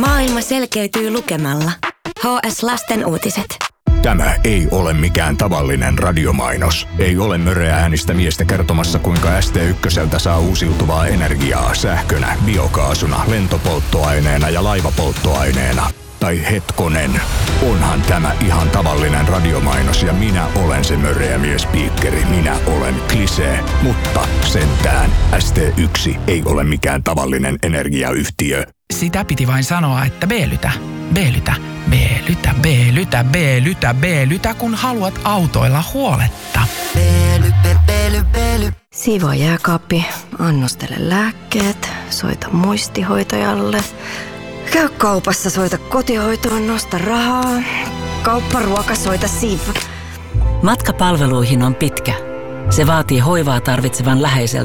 Maailma selkeytyy lukemalla. HS Lasten uutiset. Tämä ei ole mikään tavallinen radiomainos. Ei ole möreä äänistä miestä kertomassa, kuinka ST1 saa uusiutuvaa energiaa sähkönä, biokaasuna, lentopolttoaineena ja laivapolttoaineena. Tai hetkonen, onhan tämä ihan tavallinen radiomainos ja minä olen se möreä miespiikkeri. Minä olen Klisee, mutta sentään ST1 ei ole mikään tavallinen energiayhtiö. Sitä piti vain sanoa, että B-lytä, B-lytä, B-lytä, B-lytä, B-lytä, B-lytä, kun haluat autoilla huoletta. Siivoo jääkaappi, annostele lääkkeet, soita muistihoitajalle. Käy kaupassa, soita kotihoitoon, nosta rahaa. Kaupparuoka, soita Siv. Matka palveluihin on pitkä. Se vaatii hoivaa tarvitsevan läheiseltä